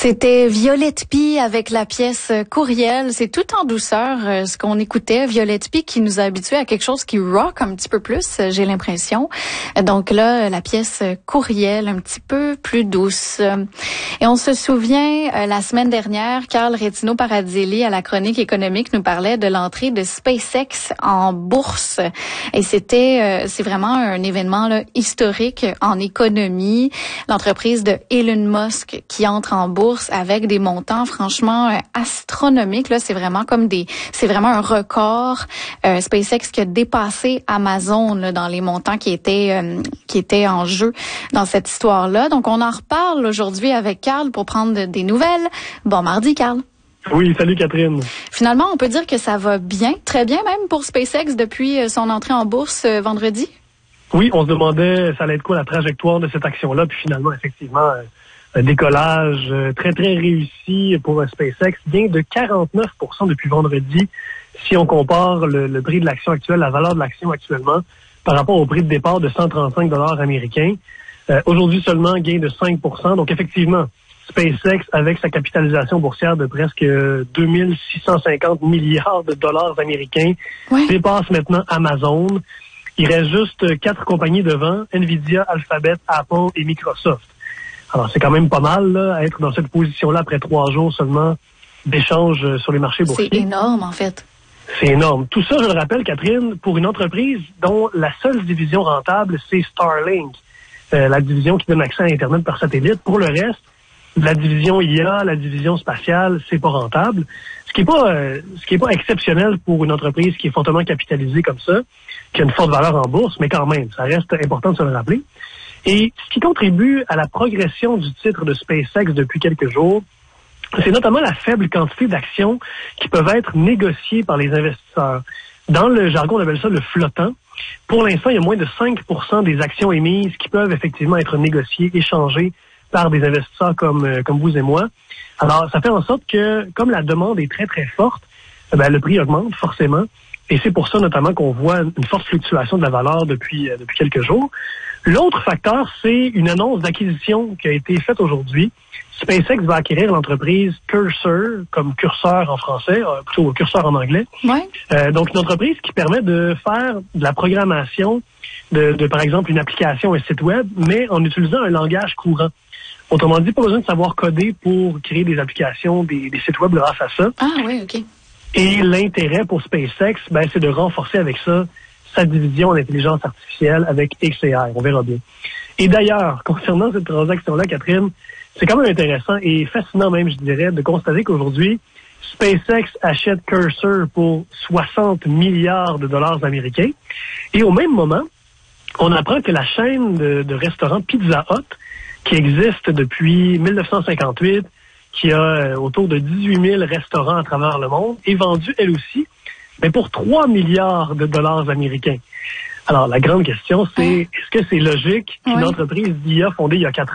C'était Violette Py avec la pièce Courriel. C'est tout en douceur ce qu'on écoutait. Violette Py qui nous a habitués à quelque chose qui rock un petit peu plus, j'ai l'impression. Donc là, la pièce Courriel, un petit peu plus douce. Et on se souvient, la semaine dernière, Carl Rétino-Paradilli, à la chronique économique, nous parlait de l'entrée de SpaceX en bourse. Et c'est vraiment un événement là, historique en économie. L'entreprise de Elon Musk qui entre en bourse avec des montants franchement astronomiques. Là, c'est vraiment un record. SpaceX qui a dépassé Amazon là, dans les montants qui étaient en jeu dans cette histoire-là. Donc, on en reparle aujourd'hui avec Carl pour prendre des nouvelles. Bon mardi, Carl. Oui, salut Catherine. Finalement, on peut dire que ça va bien, très bien même pour SpaceX depuis son entrée en bourse vendredi. Oui, on se demandait ça allait être quoi la trajectoire de cette action-là, puis finalement, effectivement, un décollage très, très réussi pour SpaceX, gain de 49% depuis vendredi, si on compare le prix de l'action actuelle, la valeur de l'action actuellement, par rapport au prix de départ de 135 $ américains. Aujourd'hui seulement, gain de 5%. Donc effectivement, SpaceX, avec sa capitalisation boursière de presque 2650 milliards de dollars américains, dépasse maintenant Amazon. Il reste juste 4 compagnies devant, Nvidia, Alphabet, Apple et Microsoft. Alors, c'est quand même pas mal, là, à être dans cette position-là après 3 jours seulement d'échanges sur les marchés boursiers. C'est énorme, en fait. C'est énorme. Tout ça, je le rappelle, Catherine, pour une entreprise dont la seule division rentable, c'est Starlink, la division qui donne accès à Internet par satellite. Pour le reste, la division IA, la division spatiale, c'est pas rentable. Ce qui est pas exceptionnel pour une entreprise qui est fortement capitalisée comme ça, qui a une forte valeur en bourse, mais quand même, ça reste important de se le rappeler. Et ce qui contribue à la progression du titre de SpaceX depuis quelques jours, c'est notamment la faible quantité d'actions qui peuvent être négociées par les investisseurs. Dans le jargon, on appelle ça le flottant. Pour l'instant, il y a moins de 5% des actions émises qui peuvent effectivement être négociées, échangées par des investisseurs comme vous et moi. Alors, ça fait en sorte que, comme la demande est très, très forte, le prix augmente forcément. Et c'est pour ça notamment qu'on voit une forte fluctuation de la valeur depuis quelques jours. L'autre facteur, c'est une annonce d'acquisition qui a été faite aujourd'hui. SpaceX va acquérir l'entreprise Cursor, comme curseur en français, plutôt curseur en anglais. Ouais. Donc, une entreprise qui permet de faire de la programmation de par exemple, une application, un site web, mais en utilisant un langage courant. Autrement dit, pas besoin de savoir coder pour créer des applications, des sites web grâce à ça. Ah oui, OK. Et l'intérêt pour SpaceX, c'est de renforcer avec ça sa division en intelligence artificielle avec XAI. On verra bien. Et d'ailleurs, concernant cette transaction-là, Catherine, c'est quand même intéressant et fascinant même, je dirais, de constater qu'aujourd'hui, SpaceX achète Cursor pour 60 milliards de dollars américains. Et au même moment, on apprend que la chaîne de restaurants Pizza Hut, qui existe depuis 1958, qui a autour de 18 000 restaurants à travers le monde, est vendue, elle aussi, mais pour 3 milliards de dollars américains. Alors, la grande question, c'est, est-ce que c'est logique qu'une entreprise d'IA fondée il y a 4